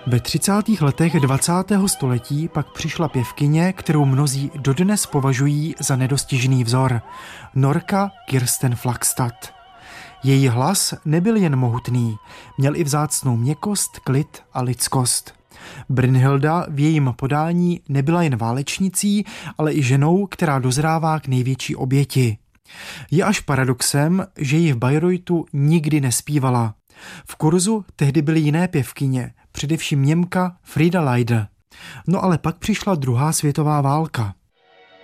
Ve 30. letech 20. století pak přišla pěvkyně, kterou mnozí dodnes považují za nedostižný vzor. Norka Kirsten Flagstad. Její hlas nebyl jen mohutný, měl i vzácnou měkkost, klid a lidskost. Brynhilda v jejím podání nebyla jen válečnicí, ale i ženou, která dozrává k největší oběti. Je až paradoxem, že ji v Bayreuthu nikdy nespívala. V kurzu tehdy byly jiné pěvkyně, především Němka Frida Leider. No ale pak přišla druhá světová válka.